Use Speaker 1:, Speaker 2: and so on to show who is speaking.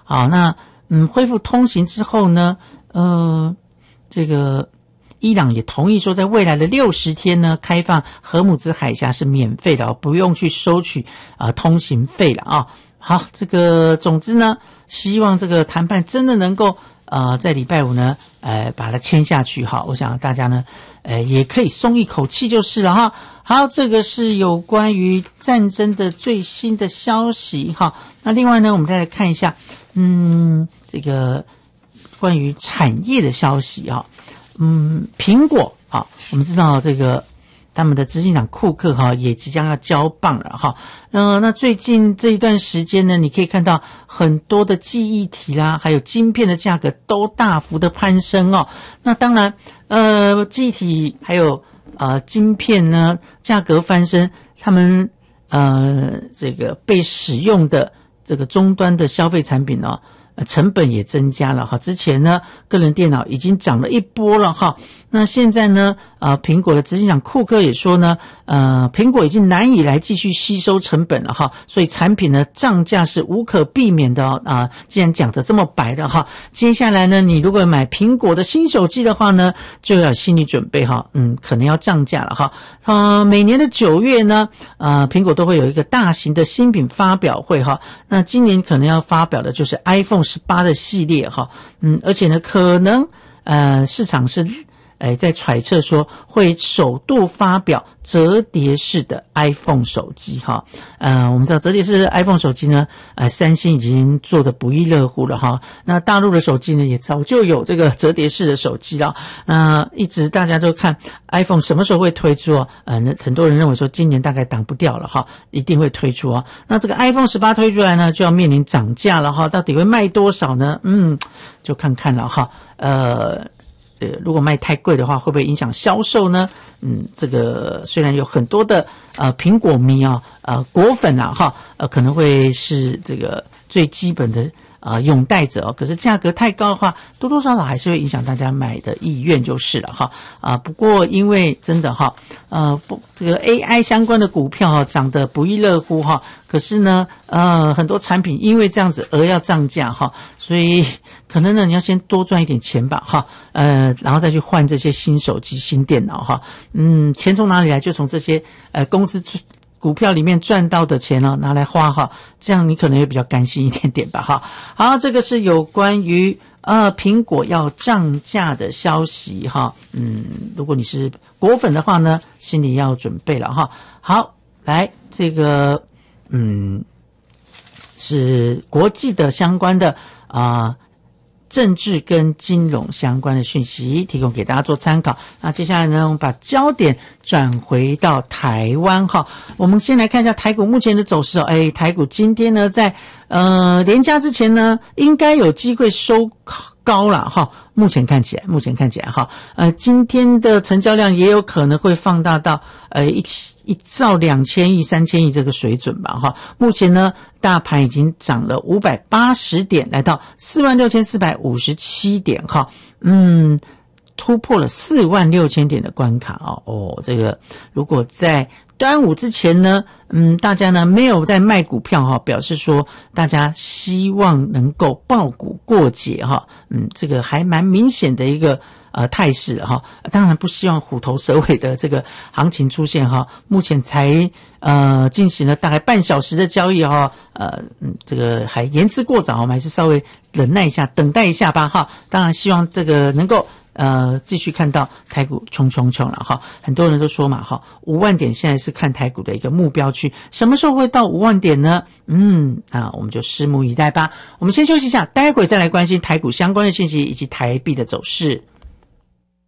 Speaker 1: 好，那恢复通行之后呢，这个伊朗也同意说，在未来的60天呢，开放荷姆兹海峡是免费的，不用去收取通行费了啊。好，这个总之呢，希望这个谈判真的能够在礼拜五呢，把它签下去哈。我想大家呢，也可以松一口气就是了哈。好，这个是有关于战争的最新的消息哈。那另外呢，我们再来看一下，这个关于产业的消息啊。苹果啊，我们知道这个他们的执行长库克哈也即将要交棒了哈。那最近这一段时间呢，你可以看到很多的记忆体啦，还有晶片的价格都大幅的攀升哦。那当然，记忆体还有晶片呢价格翻身，他们这个被使用的这个终端的消费产品哦。成本也增加了哈，之前呢，个人电脑已经涨了一波了哈，那现在呢，苹果的执行长库克也说呢，苹果已经难以来继续吸收成本了哈，所以产品呢涨价是无可避免的既然讲得这么白了哈，接下来呢，你如果买苹果的新手机的话呢，就要有心理准备哈，可能要涨价了哈，每年的9月呢，苹果都会有一个大型的新品发表会哈，那今年可能要发表的就是 iPhone 18的系列哈，而且呢，可能市场是在揣测说会首度发表折叠式的 iPhone 手机哈，我们知道折叠式的 iPhone 手机呢，三星已经做得不亦乐乎了哈，那大陆的手机呢也早就有这个折叠式的手机了，一直大家都看 iPhone 什么时候会推出哦，那很多人认为说今年大概挡不掉了哈，一定会推出哦，那这个 iPhone 18推出来呢，就要面临涨价了哈，到底会卖多少呢？就看看了哈，如果卖太贵的话，会不会影响销售呢？这个虽然有很多的苹果迷果粉哈，可能会是这个最基本的拥戴者可是价格太高的话，多多少少还是会影响大家买的意愿就是了哈。不过因为真的哈，这个 AI 相关的股票涨得不亦乐乎哈，可是呢，很多产品因为这样子而要涨价哈，所以可能呢你要先多赚一点钱吧哈，然后再去换这些新手机、新电脑哈，钱从哪里来？就从这些公司股票里面赚到的钱拿来花哈，这样你可能也比较甘心一点点吧哈。好，这个是有关于苹果要涨价的消息哈。如果你是果粉的话呢，心里要准备了哈。好，来这个是国际的相关的政治跟金融相关的讯息提供给大家做参考。那接下来呢，我们把焦点转回到台湾哈。我们先来看一下台股目前的走势台股今天呢在连假之前呢，应该有机会收高了哈。目前看起来哈，今天的成交量也有可能会放大到1兆2000亿、3000亿这个水准吧哈。目前呢，大盘已经涨了580点，来到46457点哈。突破了46000点的关卡这个如果在端午之前呢，大家呢没有在卖股票哈，表示说大家希望能够抱股过节哈，这个还蛮明显的一个态势哈。当然不希望虎头蛇尾的这个行情出现哈。目前才进行了大概半小时的交易哈，这个还言之过早，我们还是稍微忍耐一下，等待一下吧哈。当然希望这个能够继续看到台股冲了哈，很多人都说嘛哈，5万点现在是看台股的一个目标区，什么时候会到5万点呢？我们就拭目以待吧。我们先休息一下，待会再来关心台股相关的讯息以及台币的走势。